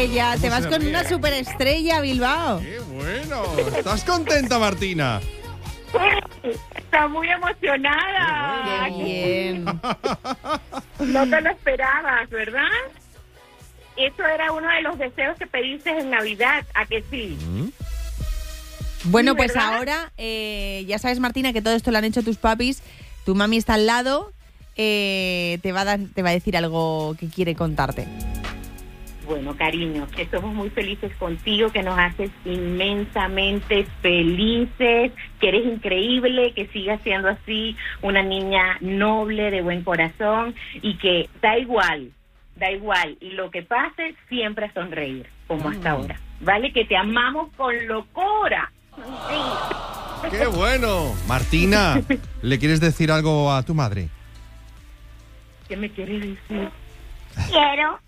superestrella. Te vas con una superestrella, Bilbao. ¡Qué bueno! ¿Estás contenta, Martina? Está muy emocionada. Bien. No te lo esperabas, ¿verdad? Eso era uno de los deseos que pediste en Navidad, ¿a que sí? Bueno, Sí, pues ¿verdad? ahora ya sabes, Martina, que todo esto lo han hecho tus papis. Tu mami está al lado. Te va a decir algo que quiere contarte. Bueno, cariño, que somos muy felices contigo, que nos haces inmensamente felices, que eres increíble, que sigas siendo así, una niña noble, de buen corazón, y que da igual lo que pase, siempre a sonreír, como hasta ahora, ¿vale? Que te amamos con locura. Sí. ¡Qué bueno! Martina, ¿le quieres decir algo a tu madre? ¿Qué me quieres decir? Quiero.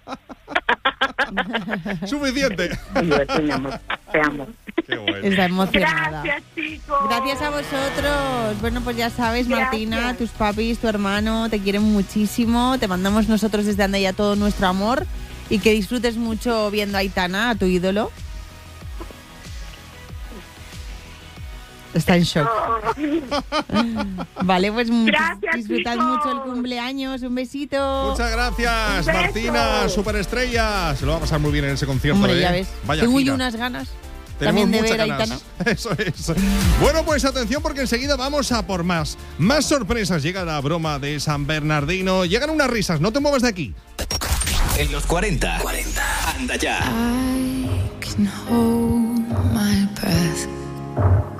¡Suficiente! Yo te amo, te amo. ¡Qué bueno! Está emocionada. Gracias, chicos. Gracias a vosotros. Bueno, pues ya sabes, Gracias. Martina, tus papis, tu hermano, te quieren muchísimo. Te mandamos nosotros desde Andaya todo nuestro amor y que disfrutes mucho viendo a Aitana, a tu ídolo. Está en shock. Vale, pues Gracias, disfrutad chicos. mucho el cumpleaños. Un besito. Muchas gracias, Un beso. Martina, superestrella. Se lo va a pasar muy bien en ese concierto. Hombre, ya ves. Vaya Tengo gira. yo unas ganas Tenemos también de muchas ver a ganas. Aitana. Eso es. Bueno, pues atención porque enseguida vamos a por más. Más sorpresas. Llega la broma de San Bernardino. Llegan unas risas. No te muevas de aquí. En los 40. Anda ya. I can hold my breath